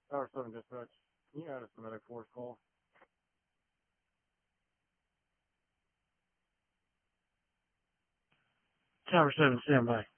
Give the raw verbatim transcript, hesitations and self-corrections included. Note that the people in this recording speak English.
Tower seven dispatch, can you add a medic force call? Tower seven, stand by.